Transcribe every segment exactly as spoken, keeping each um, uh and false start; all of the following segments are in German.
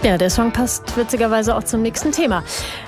Ja, der Song passt witzigerweise auch zum nächsten Thema.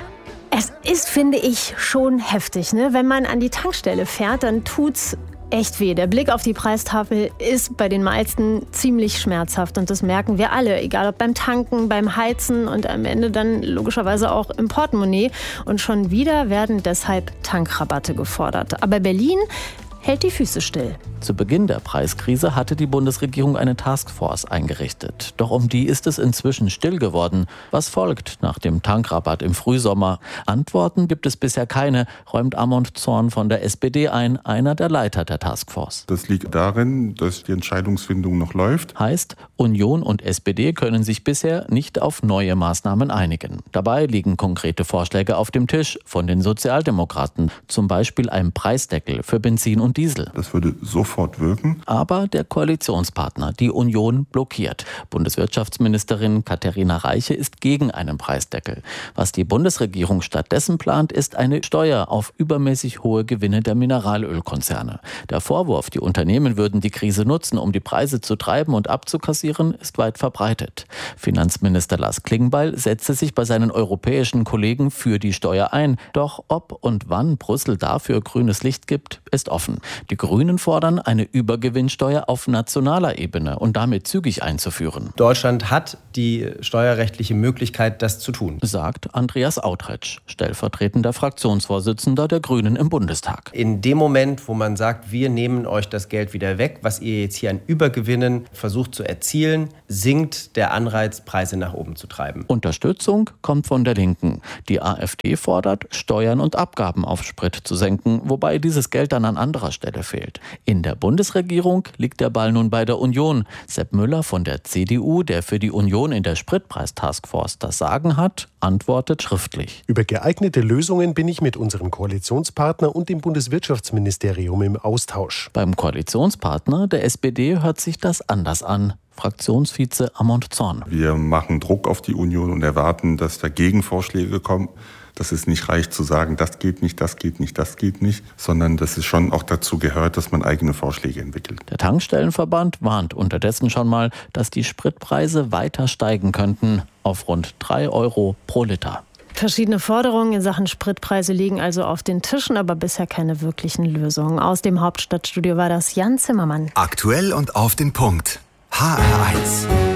Es ist, finde ich, schon heftig, ne? Wenn man an die Tankstelle fährt, dann tut's echt weh. Der Blick auf die Preistafel ist bei den meisten ziemlich schmerzhaft und das merken wir alle, egal ob beim Tanken, beim Heizen und am Ende dann logischerweise auch im Portemonnaie. Und schon wieder werden deshalb Tankrabatte gefordert. Aber Berlin hält die Füße still. Zu Beginn der Preiskrise hatte die Bundesregierung eine Taskforce eingerichtet. Doch um die ist es inzwischen still geworden. Was folgt nach dem Tankrabatt im Frühsommer? Antworten gibt es bisher keine, räumt Amon Zorn von der S P D ein, einer der Leiter der Taskforce. Das liegt darin, dass die Entscheidungsfindung noch läuft. Heißt, Union und S P D können sich bisher nicht auf neue Maßnahmen einigen. Dabei liegen konkrete Vorschläge auf dem Tisch von den Sozialdemokraten, zum Beispiel ein Preisdeckel für Benzin und Diesel. Das würde sofort wirken. Aber der Koalitionspartner, die Union, blockiert. Bundeswirtschaftsministerin Katharina Reiche ist gegen einen Preisdeckel. Was die Bundesregierung stattdessen plant, ist eine Steuer auf übermäßig hohe Gewinne der Mineralölkonzerne. Der Vorwurf, die Unternehmen würden die Krise nutzen, um die Preise zu treiben und abzukassieren, ist weit verbreitet. Finanzminister Lars Klingbeil setzte sich bei seinen europäischen Kollegen für die Steuer ein. Doch ob und wann Brüssel dafür grünes Licht gibt, ist offen. Die Grünen fordern, eine Übergewinnsteuer auf nationaler Ebene und damit zügig einzuführen. Deutschland hat die steuerrechtliche Möglichkeit, das zu tun, sagt Andreas Autretsch, stellvertretender Fraktionsvorsitzender der Grünen im Bundestag. In dem Moment, wo man sagt, wir nehmen euch das Geld wieder weg, was ihr jetzt hier an Übergewinnen versucht zu erzielen, sinkt der Anreiz, Preise nach oben zu treiben. Unterstützung kommt von der Linken. Die AfD fordert, Steuern und Abgaben auf Sprit zu senken, wobei dieses Geld dann an anderer Stelle fehlt. In der Bundesregierung liegt der Ball nun bei der Union. Sepp Müller von der C D U, der für die Union in der Spritpreistaskforce das Sagen hat, antwortet schriftlich. Über geeignete Lösungen bin ich mit unserem Koalitionspartner und dem Bundeswirtschaftsministerium im Austausch. Beim Koalitionspartner, der S P D, hört sich das anders an. Fraktionsvize Amon Zorn. Wir machen Druck auf die Union und erwarten, dass da Gegenvorschläge kommen. Dass es nicht reicht zu sagen, das geht nicht, das geht nicht, das geht nicht, sondern dass es schon auch dazu gehört, dass man eigene Vorschläge entwickelt. Der Tankstellenverband warnt unterdessen schon mal, dass die Spritpreise weiter steigen könnten auf rund drei Euro pro Liter. Verschiedene Forderungen in Sachen Spritpreise liegen also auf den Tischen, aber bisher keine wirklichen Lösungen. Aus dem Hauptstadtstudio war das Jan Zimmermann. Aktuell und auf den Punkt. H R eins.